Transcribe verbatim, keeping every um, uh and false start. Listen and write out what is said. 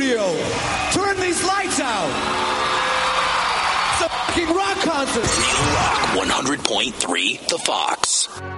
studio. Turn these lights out. It's a fucking rock concert. Real Rock one hundred point three, The Fox.